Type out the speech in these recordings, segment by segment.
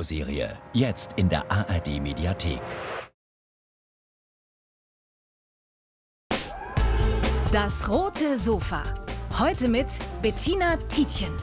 Dokuserie, jetzt in der ARD-Mediathek. Das rote Sofa. Heute mit Bettina Tietjen.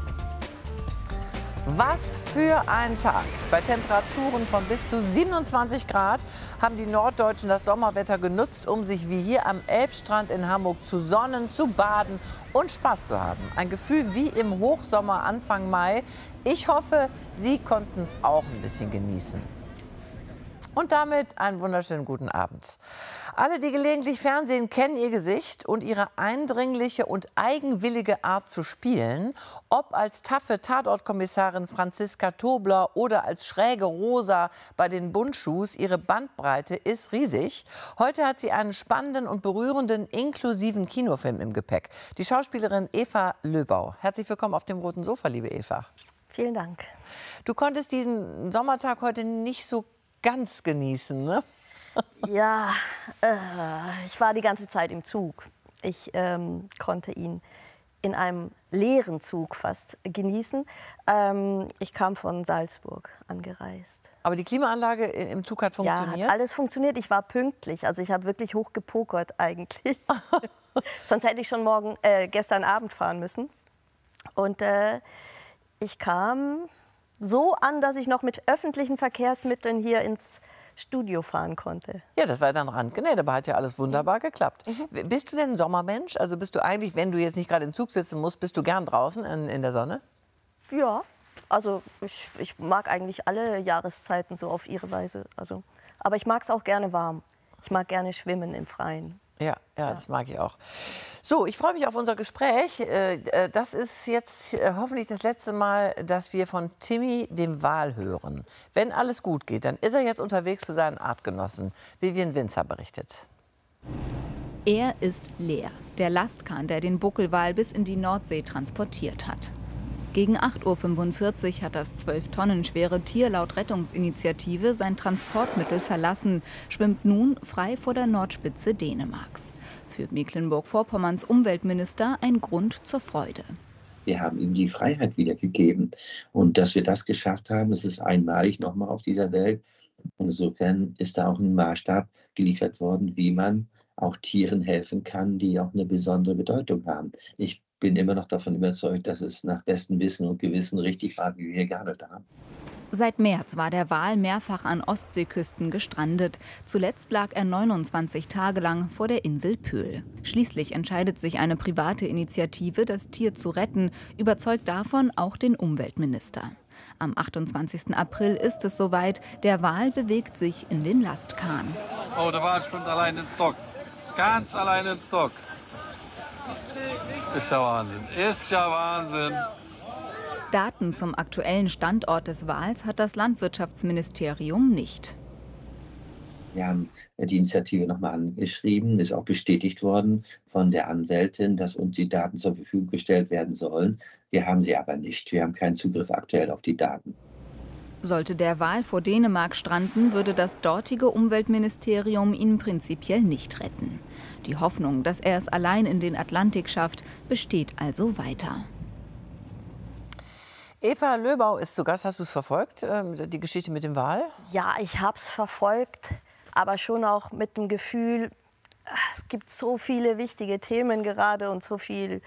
Was für ein Tag! Bei Temperaturen von bis zu 27 Grad haben die Norddeutschen das Sommerwetter genutzt, um sich wie hier am Elbstrand in Hamburg zu sonnen, zu baden und Spaß zu haben. Ein Gefühl wie im Hochsommer Anfang Mai. Ich hoffe, Sie konnten es auch ein bisschen genießen. Und damit einen wunderschönen guten Abend. Alle, die gelegentlich Fernsehen, kennen ihr Gesicht und ihre eindringliche und eigenwillige Art zu spielen. Ob als taffe Tatortkommissarin Franziska Tobler oder als schräge Rosa bei den Bundschuhs, ihre Bandbreite ist riesig. Heute hat sie einen spannenden und berührenden, inklusiven Kinofilm im Gepäck. Die Schauspielerin Eva Löbau. Herzlich willkommen auf dem roten Sofa, liebe Eva. Vielen Dank. Du konntest diesen Sommertag heute nicht so ganz genießen, ne? Ja, ich war die ganze Zeit im Zug. Ich konnte ihn in einem leeren Zug fast genießen. Ich kam von Salzburg angereist. Aber die Klimaanlage im Zug hat funktioniert? Ja, hat alles funktioniert. Ich war pünktlich. Also ich habe wirklich hoch gepokert eigentlich. Sonst hätte ich schon gestern Abend fahren müssen. Und ich kam so an, dass ich noch mit öffentlichen Verkehrsmitteln hier ins Studio fahren konnte. Ja, das war dann randgenäht, aber hat ja alles wunderbar geklappt. Bist du denn ein Sommermensch? Also bist du eigentlich, wenn du jetzt nicht gerade im Zug sitzen musst, bist du gern draußen in der Sonne? Ja, also ich mag eigentlich alle Jahreszeiten so auf ihre Weise. Also, aber ich mag es auch gerne warm. Ich mag gerne schwimmen im Freien. Ja, das mag ich auch. So, ich freue mich auf unser Gespräch. Das ist jetzt hoffentlich das letzte Mal, dass wir von Timmy, dem Wal, hören. Wenn alles gut geht, dann ist er jetzt unterwegs zu seinen Artgenossen. Vivian Winzer berichtet. Er ist leer. Der Lastkahn, der den Buckelwal bis in die Nordsee transportiert hat. Gegen 8:45 Uhr hat das 12 Tonnen schwere Tier laut Rettungsinitiative sein Transportmittel verlassen, schwimmt nun frei vor der Nordspitze Dänemarks. Für Mecklenburg-Vorpommerns Umweltminister ein Grund zur Freude. Wir haben ihm die Freiheit wiedergegeben. Und dass wir das geschafft haben, das ist einmalig nochmal auf dieser Welt. Und insofern ist da auch ein Maßstab geliefert worden, wie man auch Tieren helfen kann, die auch eine besondere Bedeutung haben. Ich bin immer noch davon überzeugt, dass es nach bestem Wissen und Gewissen richtig war, wie wir hier gehandelt haben. Seit März war der Wal mehrfach an Ostseeküsten gestrandet. Zuletzt lag er 29 Tage lang vor der Insel Pöhl. Schließlich entscheidet sich eine private Initiative, das Tier zu retten, überzeugt davon auch den Umweltminister. Am 28. April ist es soweit, der Wal bewegt sich in den Lastkahn. Oh, der Wal schwimmt allein ins Dock. Ganz allein ins Dock. Ist ja Wahnsinn. Ist ja Wahnsinn. Daten zum aktuellen Standort des Wals hat das Landwirtschaftsministerium nicht. Wir haben die Initiative nochmal angeschrieben, ist auch bestätigt worden von der Anwältin, dass uns die Daten zur Verfügung gestellt werden sollen. Wir haben sie aber nicht. Wir haben keinen Zugriff aktuell auf die Daten. Sollte der Wal vor Dänemark stranden, würde das dortige Umweltministerium ihn prinzipiell nicht retten. Die Hoffnung, dass er es allein in den Atlantik schafft, besteht also weiter. Eva Löbau ist zu Gast. Hast du es verfolgt, die Geschichte mit dem Wal? Ja, ich habe es verfolgt, aber schon auch mit dem Gefühl, es gibt so viele wichtige Themen gerade und so viel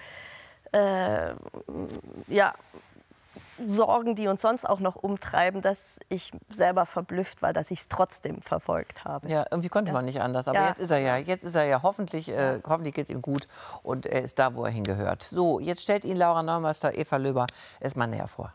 Sorgen, die uns sonst auch noch umtreiben, dass ich selber verblüfft war, dass ich es trotzdem verfolgt habe. Ja, irgendwie konnte man nicht anders. Aber jetzt ist er ja hoffentlich geht es ihm gut und er ist da, wo er hingehört. So, jetzt stellt ihn Laura Neumeister, Eva Löber, erstmal näher vor.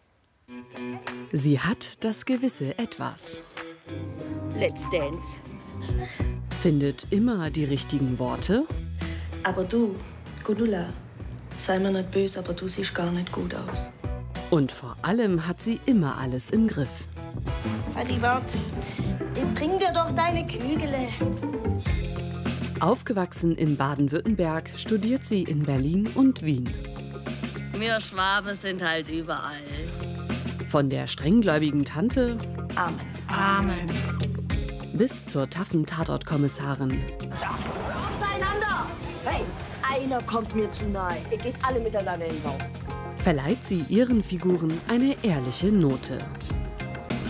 Sie hat das gewisse Etwas. Let's dance. Findet immer die richtigen Worte. Aber du, Gundula, sei mir nicht böse, aber du siehst gar nicht gut aus. Und vor allem hat sie immer alles im Griff. Adi, wart, bring dir doch deine Kügele. Aufgewachsen in Baden-Württemberg studiert sie in Berlin und Wien. Wir Schwaben sind halt überall. Von der strenggläubigen Tante Amen. Amen. bis zur taffen Tatortkommissarin. Auseinander! Hey, einer kommt mir zu nahe. Ihr geht alle miteinander in den Raum. verleiht sie ihren Figuren eine ehrliche Note.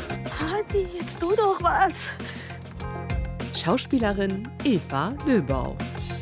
Jetzt tu doch was. Schauspielerin Eva Löbau.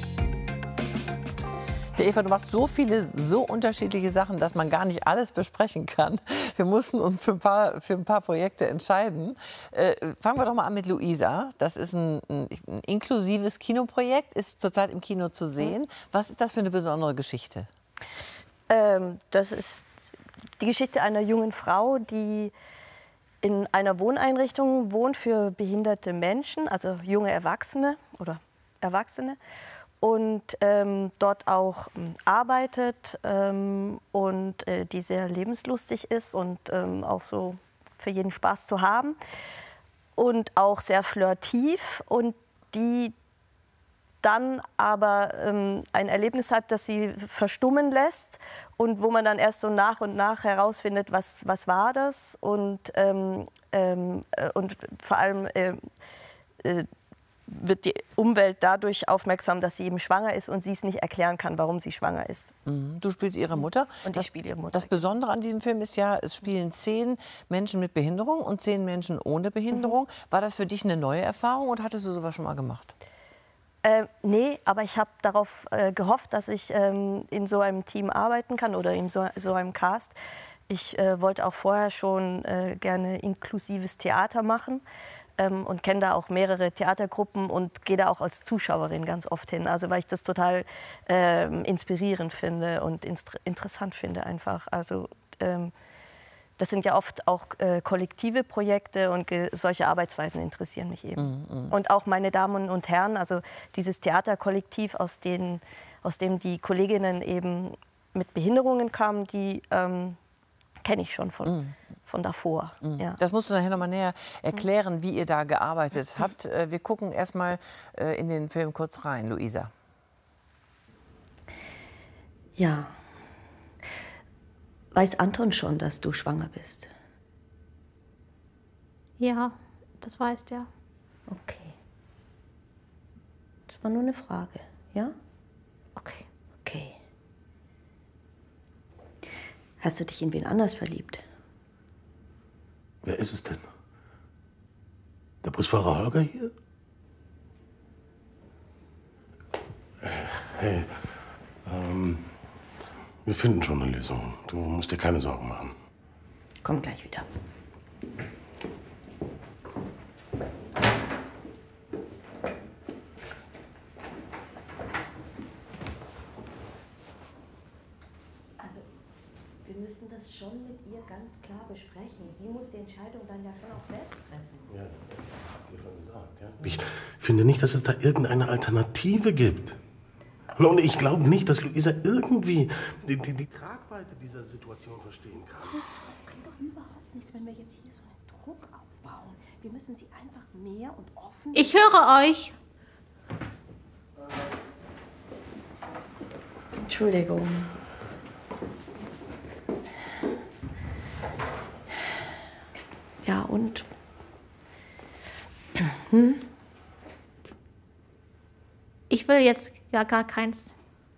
Ja, Eva, du machst so viele, so unterschiedliche Sachen, dass man gar nicht alles besprechen kann. Wir mussten uns für ein paar Projekte entscheiden. Fangen wir doch mal an mit Luisa. Das ist ein inklusives Kinoprojekt, ist zurzeit im Kino zu sehen. Was ist das für eine besondere Geschichte? Das ist die Geschichte einer jungen Frau, die in einer Wohneinrichtung wohnt für behinderte Menschen, also junge Erwachsene oder Erwachsene. Und dort auch arbeitet und die sehr lebenslustig ist und auch so für jeden Spaß zu haben und auch sehr flirtiv und die dann aber ein Erlebnis hat, das sie verstummen lässt und wo man dann erst so nach und nach herausfindet, was war das und vor allem wird die Umwelt dadurch aufmerksam, dass sie eben schwanger ist und sie es nicht erklären kann, warum sie schwanger ist. Du spielst ihre Mutter. Und ich spiele ihre Mutter. Das Besondere an diesem Film ist ja, es spielen 10 Menschen mit Behinderung und 10 Menschen ohne Behinderung. War das für dich eine neue Erfahrung oder hattest du sowas schon mal gemacht? Nee, aber ich habe darauf gehofft, dass ich in so einem Team arbeiten kann oder in so einem Cast. Ich wollte auch vorher schon gerne inklusives Theater machen. Und kenne da auch mehrere Theatergruppen und gehe da auch als Zuschauerin ganz oft hin. Also weil ich das total inspirierend finde und interessant finde einfach. Also das sind ja oft auch kollektive Projekte und solche Arbeitsweisen interessieren mich eben. Und auch meine Damen und Herren, also dieses Theaterkollektiv, aus dem die Kolleginnen eben mit Behinderungen kamen, die kenne ich schon von davor. Ja. Das musst du nachher noch mal näher erklären, wie ihr da gearbeitet habt. Wir gucken erst mal in den Film kurz rein, Luisa. Ja. Weiß Anton schon, dass du schwanger bist? Ja, das weiß der. Okay. Das war nur eine Frage, ja? Okay. Okay. Hast du dich in wen anders verliebt? Wer ist es denn? Der Busfahrer Holger hier? Hey, wir finden schon eine Lösung. Du musst dir keine Sorgen machen. Komm gleich wieder. Wir müssen das schon mit ihr ganz klar besprechen. Sie muss die Entscheidung dann ja schon auch selbst treffen. Ja, das habt ihr schon gesagt, ja? Ich finde nicht, dass es da irgendeine Alternative gibt. Und ich glaube nicht, dass Luisa irgendwie die Tragweite dieser Situation verstehen kann. Das bringt doch überhaupt nichts, wenn wir jetzt hier so einen Druck aufbauen. Wir müssen sie einfach mehr und offen... Ich höre euch. Entschuldigung. Ja, und? Ich will jetzt ja gar keins.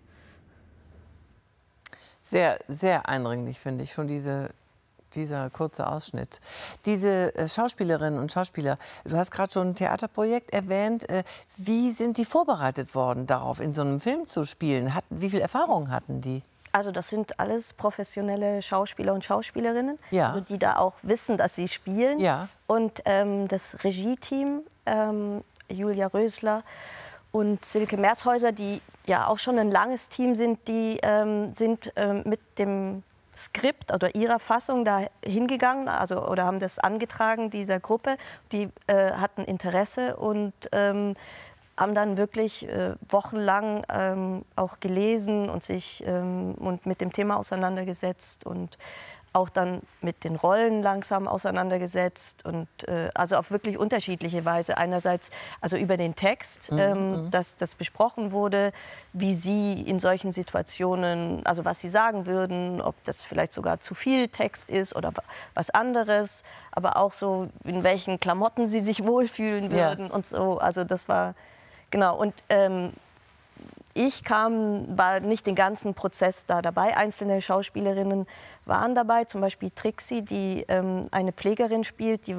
Sehr, sehr eindringlich, finde ich, schon dieser kurze Ausschnitt. Diese Schauspielerinnen und Schauspieler, du hast gerade schon ein Theaterprojekt erwähnt. Wie sind die vorbereitet worden, darauf in so einem Film zu spielen? Wie viel Erfahrung hatten die? Also das sind alles professionelle Schauspieler und Schauspielerinnen, ja. Also die da auch wissen, dass sie spielen. Ja. Und das Regie-Team, Julia Rösler und Silke Merzhäuser, die ja auch schon ein langes Team sind, die sind mit dem Skript oder ihrer Fassung da hingegangen, also oder haben das angetragen dieser Gruppe. Die hatten Interesse und haben dann wirklich wochenlang auch gelesen und sich und mit dem Thema auseinandergesetzt und auch dann mit den Rollen langsam auseinandergesetzt und also auf wirklich unterschiedliche Weise. Einerseits also über den Text, dass das besprochen wurde, wie sie in solchen Situationen, also was sie sagen würden, ob das vielleicht sogar zu viel Text ist oder was anderes, aber auch so in welchen Klamotten sie sich wohlfühlen würden und so. Also das war genau und ich war nicht den ganzen Prozess da dabei. Einzelne Schauspielerinnen waren dabei, zum Beispiel Trixie, die eine Pflegerin spielt, die